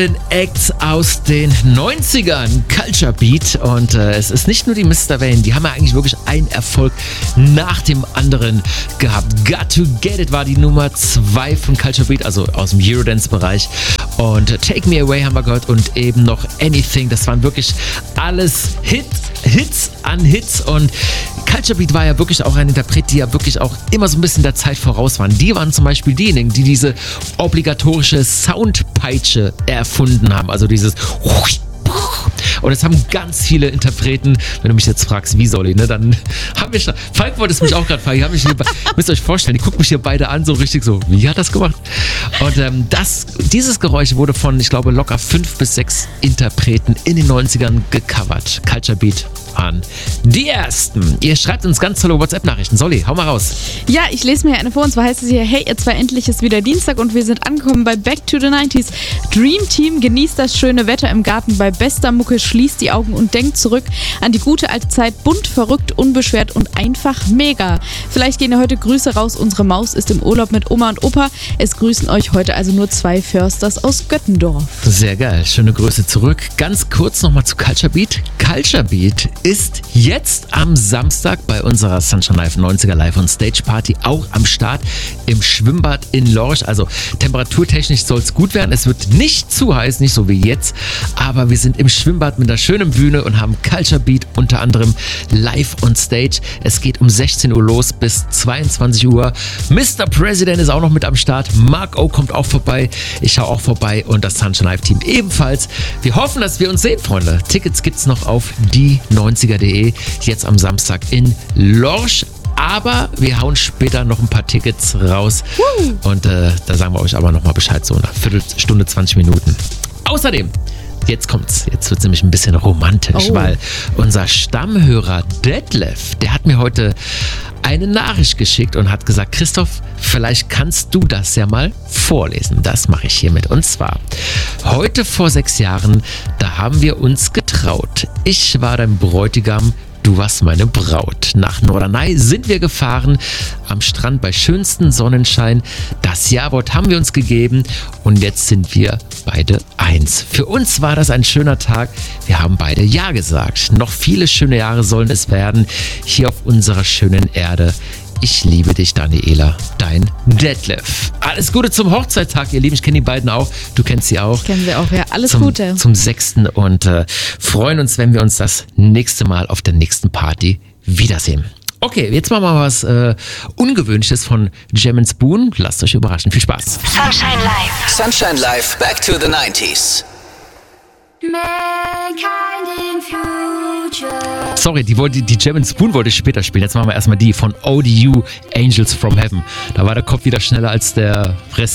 Acts aus den 90ern, Culture Beat, und es ist nicht nur die Mr. Vain, die haben ja eigentlich wirklich einen Erfolg nach dem anderen gehabt. Got to Get It war die Nummer 2 von Culture Beat, also aus dem Eurodance-Bereich, und Take Me Away haben wir gehört und eben noch Anything, das waren wirklich alles Hits an Hits, und Culture Beat war ja wirklich auch ein Interpret, die ja wirklich auch immer so ein bisschen der Zeit voraus waren. Die waren zum Beispiel diejenigen, die diese obligatorische Soundpeitsche erfunden haben, also dieses. Und es haben ganz viele Interpreten, wenn du mich jetzt fragst, wie soll ich, ne, dann haben wir schon, Falk wollte es mich auch gerade fragen, müsst ihr euch vorstellen, die gucken mich hier beide an, so richtig so, wie hat das gemacht? Und dieses Geräusch wurde von, ich glaube, locker 5 bis 6 Interpreten in den 90ern gecovert. Culture Beat an die ersten. Ihr schreibt uns ganz tolle WhatsApp-Nachrichten. Solli, hau mal raus. Ja, ich lese mir eine vor, und zwar heißt es hier: Hey, ihr zwei, endlich ist wieder Dienstag und wir sind angekommen bei Back to the 90s. Dream Team, genießt das schöne Wetter im Garten bei bester Mucke, schließt die Augen und denkt zurück an die gute alte Zeit. Bunt, verrückt, unbeschwert und einfach mega. Vielleicht gehen ja heute Grüße raus. Unsere Maus ist im Urlaub mit Oma und Opa. Es grüßen euch heute also nur 2 Försters aus Göttendorf. Sehr geil. Schöne Grüße zurück. Ganz kurz nochmal zu Culture Beat. Culture Beat ist jetzt am Samstag bei unserer Sunshine Live 90er Live on Stage Party auch am Start im Schwimmbad in Lorsch. Also temperaturtechnisch soll es gut werden. Es wird nicht zu heiß, nicht so wie jetzt, aber wir sind im Schwimmbad mit einer schönen Bühne und haben Culture Beat unter anderem live on Stage. Es geht um 16 Uhr los bis 22 Uhr. Mr. President ist auch noch mit am Start. Mark O kommt auch vorbei. Ich schaue auch vorbei und das Sunshine Live Team ebenfalls. Wir hoffen, dass wir uns sehen, Freunde. Tickets gibt's noch auf die90er.de. Jetzt am Samstag in Lorsch. Aber wir hauen später noch ein paar Tickets raus. Und da sagen wir euch aber nochmal Bescheid, so eine Viertelstunde, 20 Minuten. Außerdem, jetzt kommt's. Jetzt wird's nämlich ein bisschen romantisch, weil unser Stammhörer Detlef, der hat mir heute eine Nachricht geschickt und hat gesagt: Christoph, vielleicht kannst du das ja mal vorlesen. Das mache ich hiermit. Und zwar, heute vor 6 Jahren, da haben wir uns getraut. Ich war dein Bräutigam, du warst meine Braut. Nach Norderney sind wir gefahren, am Strand bei schönstem Sonnenschein. Das Jawort haben wir uns gegeben und jetzt sind wir beide eins. Für uns war das ein schöner Tag. Wir haben beide Ja gesagt. Noch viele schöne Jahre sollen es werden, hier auf unserer schönen Erde. Ich liebe dich, Daniela, dein Detlef. Alles Gute zum Hochzeittag, ihr Lieben. Ich kenne die beiden auch. Du kennst sie auch. Ich kenne sie auch, ja. Alles Gute. Zum 6. und freuen uns, wenn wir uns das nächste Mal auf der nächsten Party wiedersehen. Okay, jetzt machen wir mal was Ungewöhnliches von Jam & Spoon. Lasst euch überraschen. Viel Spaß. Sunshine Live. Sunshine Live, back to the 90s. Sorry, die Jam & Spoon wollte ich später spielen. Jetzt machen wir erstmal die von ODU, Angels from Heaven. Da war der Kopf wieder schneller als der Rest.